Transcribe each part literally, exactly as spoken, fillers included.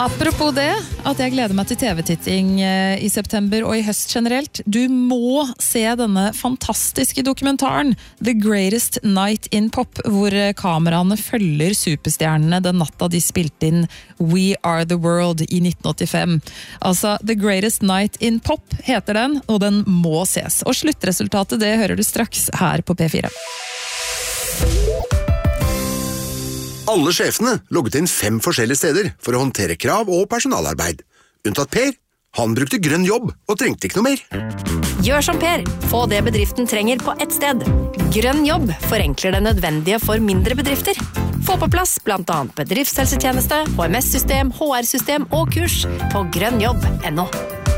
Apropos det, at jeg gleder meg til T V-titting i september og i høst generelt. Du må se denne fantastiske dokumentaren The Greatest Night in Pop, hvor kameraene følger superstjernene den natta de spilte inn We Are The World i nitten åttifem. Altså, The Greatest Night in Pop heter den, og den må ses. Og sluttresultatet, det hører du straks her på P fire. Alle sjefene logget inn fem forskjellige steder for å håndtere krav og personalarbeid. Unntatt Per. Han brukte grønn jobb og trengte ikke noe mer. Gjør som Per. Få det bedriften trenger på ett sted. Grønn jobb forenkler det nødvendige for mindre bedrifter. Få på plass blant annet bedriftshelsetjeneste, H M S-system, H R-system og kurs på grønnjobb punktum no.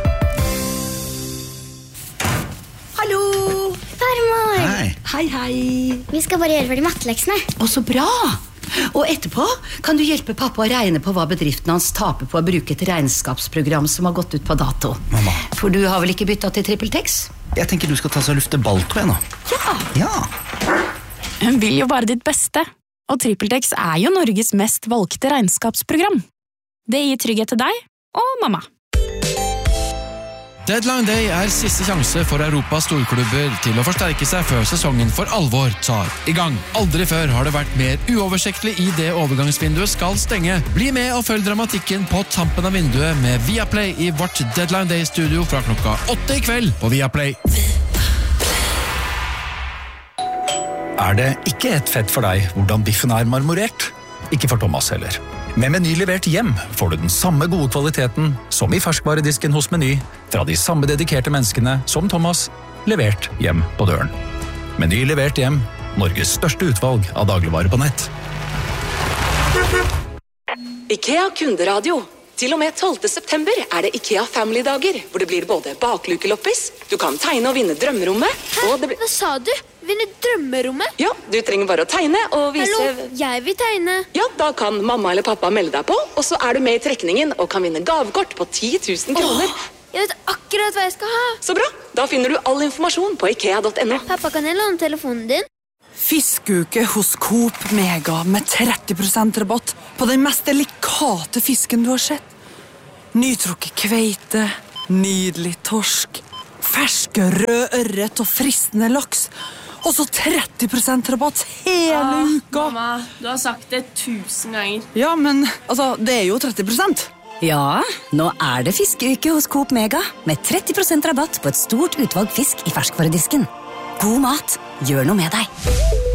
Hallo! Farmor! Hei. Hei, hei. Vi skal bare gjøre ferdig matteleksene. Å, så bra! Og etterpå kan du hjelpe pappa å regne på hva bedriften hans taper på å bruke et regnskapsprogram som har gått ut på dato. Mamma. For du har vel ikke byttet til TrippelTex? Jeg tenker du skal ta seg og lufte Balto igjen nå. Ja. Ja. Hun vil jo bare ditt beste. Og TrippelTex er jo Norges mest valgte regnskapsprogram. Det gir trygghet til deg og mamma. Deadline Day er siste sjanse for Europas storklubber til å forsterke seg før sesongen for alvor tar i gang. Aldri før har det vært mer uoversiktlig i det overgangsvinduet skal stenge. Bli med og følg dramatikken på tampen av vinduet med Viaplay i vårt Deadline Day-studio fra klokka åtte i kveld på Viaplay. Er det ikke et fett for deg hvordan biffen er marmorert? Ikke for Thomas heller. Med Meny levert hjem får du den samme gode kvaliteten som i ferskvaredisken hos Meny, fra de samme dedikerte menneskene som Thomas, levert hjem på døren. Meny levert hjem, Norges største utvalg av dagligvarer på nett. IKEA kunderadio. Til og med tolvte september er det IKEA Family-dager, hvor det blir både baklukeloppis, du kan tegne og vinne drømmerommet. Hæ? Og det blir... Hva sa du? Vinne drømmerommet? Ja, du trenger bare å tegne og vise... Hallo, jeg vil tegne. Ja, da kan mamma eller pappa melde deg på, og så er du med i trekningen og kan vinne gavekort på ti tusen kroner. Åh, jeg vet akkurat hva jeg skal ha. Så bra, da finner du all informasjon på ikea punktum no. Pappa, kan jeg låne telefonen din? Fiskeuke hos Coop Mega med tretti prosent rabatt på den mest delikate fisken du har sett. Nytrukket kveite, nydelig torsk, ferske rød ørret og fristende laks. Og så tretti prosent rabatt hele ah, uka. Mamma, du har sagt det tusen ganger. Ja, men altså, det er jo tretti prosent. Ja, nå er det fiskeuke hos Coop Mega med tretti prosent rabatt på et stort utvalg fisk i ferskvaredisken. God mat, gjør noe med deg.